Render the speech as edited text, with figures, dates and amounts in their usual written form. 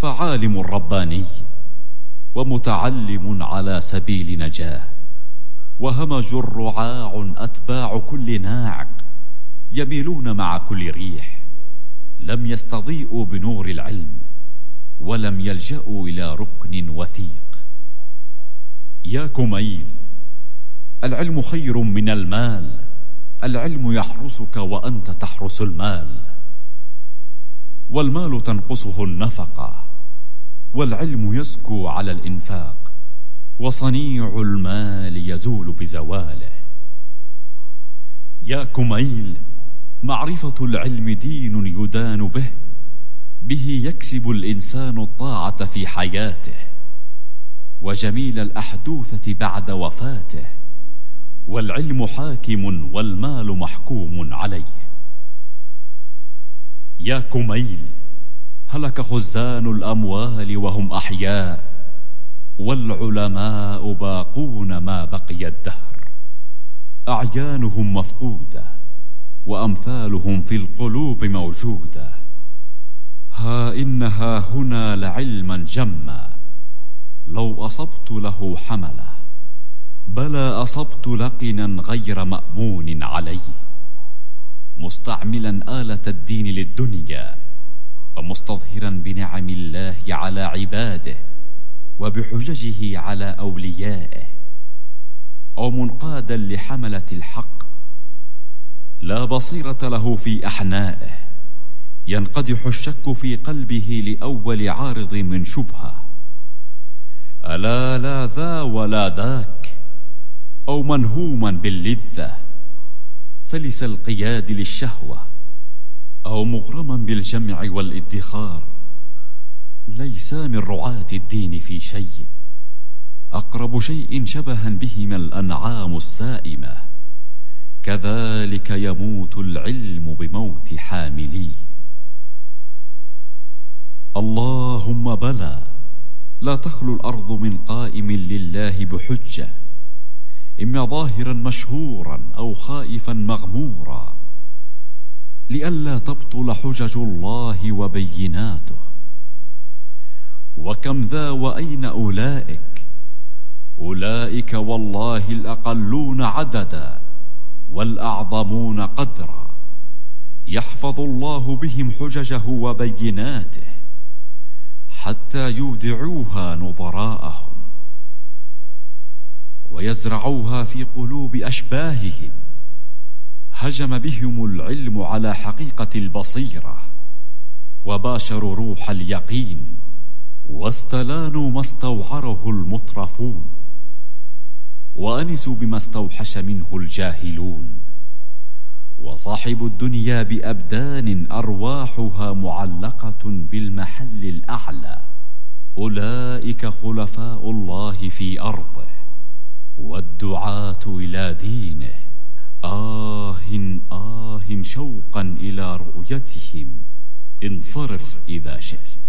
فعالم رباني ومتعلم على سبيل نجاه، وهمج رعاع أتباع كل ناعق يميلون مع كل ريح، لم يستضيئوا بنور العلم ولم يلجأوا إلى ركن وثيق. يا كميل، العلم خير من المال، العلم يحرسك وأنت تحرس المال، والمال تنقصه النفقة، والعلم يزكو على الإنفاق، وصنيع المال يزول بزواله. يا كميل، معرفة العلم دين يدان به، به يكسب الإنسان الطاعة في حياته، وجميل الأحدوثة بعد وفاته، والعلم حاكم والمال محكوم عليه. يا كميل، هلك خزان الأموال وهم أحياء، والعلماء باقون ما بقي الدهر، أعيانهم مفقودة وأمثالهم في القلوب موجودة. ها إنها هنا لعلما جما، لو أصبت له حمله، بلى أصبت لقنا غير مأمون عليه، مستعملا آلة الدين للدنيا، ومستظهرا بنعم الله على عباده وبحججه على أوليائه، أو منقادا لحملة الحق لا بصيرة له في أحنائه، ينقدح الشك في قلبه لأول عارض من شبهة، ألا لا ذا ولا ذاك، أو منهوما باللذة، سلس القياد للشهوة، أو مغرما بالجمع والادخار، ليس من رعاة الدين في شيء، أقرب شيء شبها بهما الأنعام السائمة، كذلك يموت العلم بموت حامليه. اللهم بلى، لا تخلو الأرض من قائم لله بحجة، إما ظاهرا مشهورا أو خائفا مغمورا، لئلا تبطل حجج الله وبيناته. وكم ذا وأين أولئك، أولئك والله الأقلون عددا والأعظمون قدرا، يحفظ الله بهم حججه وبيناته حتى يودعوها نظراءهم ويزرعوها في قلوب أشباههم. هجم بهم العلم على حقيقة البصيرة، وباشروا روح اليقين، واستلانوا ما استوعره المطرفون، وأنسوا بما استوحش منه الجاهلون. وصاحب الدنيا بأبدان أرواحها معلقة بالمحل الأعلى، أولئك خلفاء الله في أرضه والدعاة إلى دينه. آه آه شوقا إلى رؤيتهم، انصرف إذا شئت.